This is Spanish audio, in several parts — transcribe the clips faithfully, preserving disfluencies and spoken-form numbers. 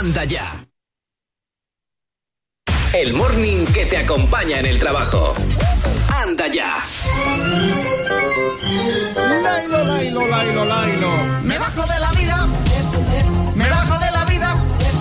Anda ya. El morning que te acompaña en el trabajo. Anda ya. Lailo, lailo, lailo, lailo. Me bajo de la vida. Me bajo de la vida.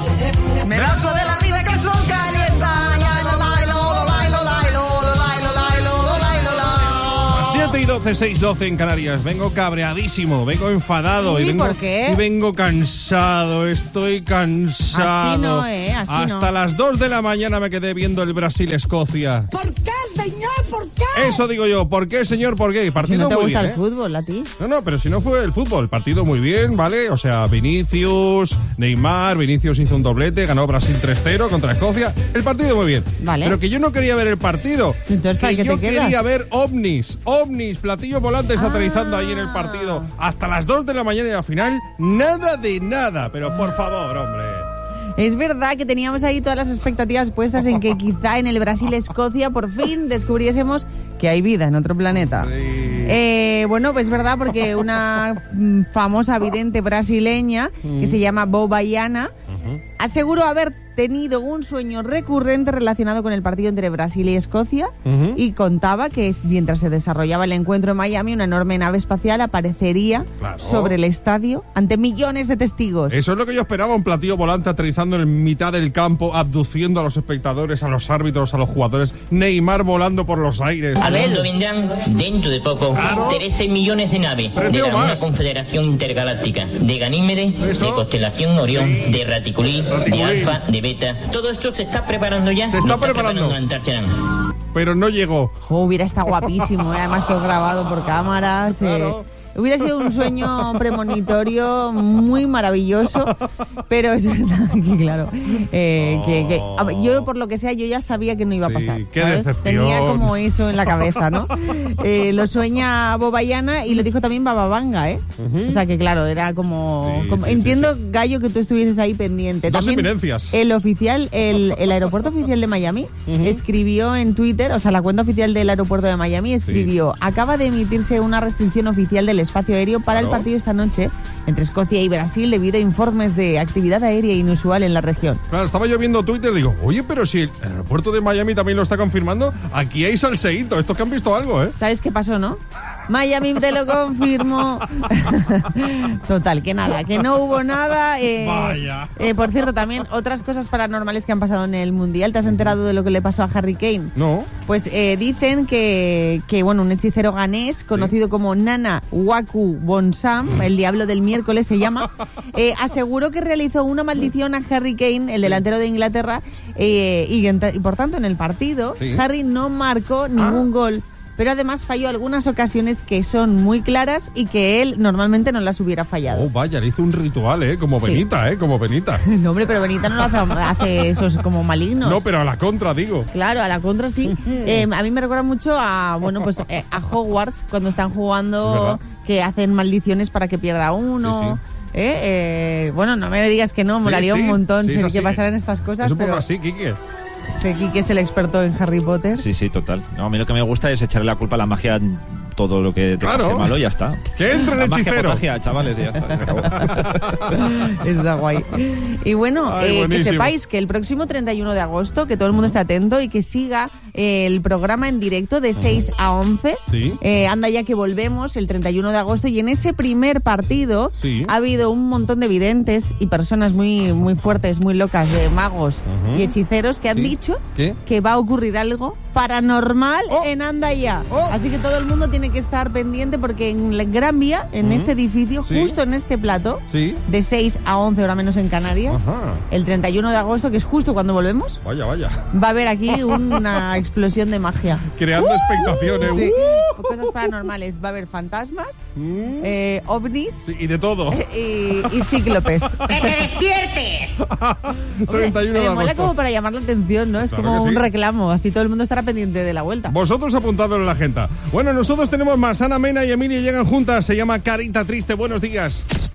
Me bajo de la vida, calzón calienta. Lailo, lailo, lailo, lailo, lailo, lailo, lailo, lailo. siete y doce, seis doce en Canarias. Vengo cabreadísimo, vengo enfadado. Uy, y vengo, ¿por qué? Y vengo cansado, estoy cansado. Así no, ¿eh? Así Hasta no. las dos de la mañana me quedé viendo el Brasil-Escocia. ¿Por qué, señor? ¿Por qué? Eso digo yo. ¿Por qué, señor? ¿Por qué? Si Partido no te muy gusta bien, el ¿eh? fútbol, a ti. No, no, pero si no fue el fútbol, partido muy bien, ¿vale? O sea, Vinicius, Neymar, Vinicius hizo un doblete, ganó Brasil tres cero contra Escocia. El partido muy bien. Vale. Pero que yo no quería ver el partido. Entonces, ¿para que qué yo te quedas? quería ver ovnis, ovnis, platillos volantes Ah. aterrizando ahí en el partido. Hasta las dos de la mañana y al final, nada de nada. Pero por favor, hombre. Es verdad que teníamos ahí todas las expectativas puestas en que quizá en el Brasil-Escocia por fin descubriésemos que hay vida en otro planeta. Sí. Eh, bueno, pues es verdad, porque una mm, famosa vidente brasileña que se llama Bobayana aseguró haber tenido un sueño recurrente relacionado con el partido entre Brasil y Escocia Ujú. y contaba que mientras se desarrollaba el encuentro en Miami, una enorme nave espacial aparecería Claro. sobre el estadio ante millones de testigos. Eso es lo que yo esperaba, un platillo volante aterrizando en mitad del campo, abduciendo a los espectadores, a los árbitros, a los jugadores. Neymar volando por los aires. Al mundo vendrán, dentro de poco, Claro. trece millones de naves Trece de o la una más. confederación intergaláctica, de Ganímedes, Eso. de constelación Orión, Sí. de Raticulí, Raticulí. de Alfa, de Beta. Todo esto se está preparando ya. Se está Lo preparando. Antarcharán. Pero no llegó. Jo, hubiera estado guapísimo, ¿eh? Además todo grabado por cámaras. eh. Claro. Hubiera sido un sueño premonitorio muy maravilloso, pero es verdad que, claro, eh, que, que- a ver, yo por lo que sea, yo ya sabía que no iba a Sí, pasar. qué ¿sabes? decepción. Tenía como eso en la cabeza, ¿no? Eh, lo sueña Bobayana y lo dijo también Bababanga, ¿eh? Ujú. O sea que, claro, era como... Sí, como- sí, entiendo, sí, sí. Gallo, que tú estuvieses ahí pendiente. Dos También eminencias. el oficial, el, el aeropuerto oficial de Miami escribió en Twitter, o sea, la cuenta oficial del aeropuerto de Miami escribió: acaba de emitirse una restricción oficial del espacio aéreo para Claro. el partido esta noche entre Escocia y Brasil debido a informes de actividad aérea inusual en la región. Claro, estaba yo viendo Twitter, digo, oye, pero si el aeropuerto de Miami también lo está confirmando, aquí hay salseíto. Estos que han visto algo, ¿eh? ¿Sabes qué pasó, no? Miami te lo confirmo. Total, que nada, que no hubo nada. eh, Vaya. eh, por cierto, también otras cosas paranormales que han pasado en el Mundial. ¿Te has enterado de lo que le pasó a Harry Kane? No. Pues eh, dicen que, que, bueno, un hechicero ganés, conocido como Nana Waku Bonsam, el diablo del miércoles se llama, eh, aseguró que realizó una maldición a Harry Kane, el delantero de Inglaterra, eh, y, ent- y por tanto en el partido Sí. Harry no marcó ningún gol. Pero además falló algunas ocasiones que son muy claras y que él normalmente no las hubiera fallado. Oh, vaya, le hizo un ritual, ¿eh? Como Sí. Benita, ¿eh? Como Benita. No, hombre, pero Benita no lo hace, hace esos como malignos. No, pero a la contra, digo. Claro, a la contra sí. Eh, a mí me recuerda mucho a, bueno, pues eh, a Hogwarts cuando están Es jugando, verdad. que hacen maldiciones para que pierda uno. Sí, sí. Eh, eh, bueno, no me digas que no, Sí, molaría sí, un montón sí, es que así. pasaran estas cosas, Es un poco pero así, Quique. sé que es el experto en Harry Potter. Sí, sí, total. No, a mí lo que me gusta es echarle la culpa a la magia, todo lo que te Claro. pase malo y ya está. Que entre el La magia hechicero. contagia, chavales, y ya está. Se acabó. Está guay. Y bueno, Ay, eh, que buenísimo. sepáis que el próximo treinta y uno de agosto, que todo el mundo esté atento y que siga eh, el programa en directo de seis a once. Sí. Eh, anda ya que volvemos el treinta y uno de agosto y en ese primer partido Sí. ha habido un montón de videntes y personas muy, muy fuertes, muy locas, de magos Ujú. y hechiceros que han Sí. dicho ¿Qué? que va a ocurrir algo paranormal Oh. en Andaya. Oh. Así que todo el mundo tiene que estar pendiente porque en la Gran Vía, en Ujú. este edificio, Sí. justo en este plato, Sí. de seis a once, hora menos en Canarias, Ajá. el treinta y uno de agosto, que es justo cuando volvemos, Vaya, vaya. va a haber aquí una explosión de magia. Creando expectaciones. Sí. ¡Uh! Cosas paranormales. Va a haber fantasmas, Mm. eh, ovnis Sí, y de todo. y, y cíclopes. ¡Que te despiertes! treinta y uno de Me mola agosto. como para llamar la atención, ¿no? Es Claro como que un sí. reclamo. Así todo el mundo estará pendiente de la vuelta. Vosotros apuntadlo en la agenda. Bueno, nosotros tenemos más. Ana Mena y Emilia llegan juntas. Se llama Carita Triste. Buenos días.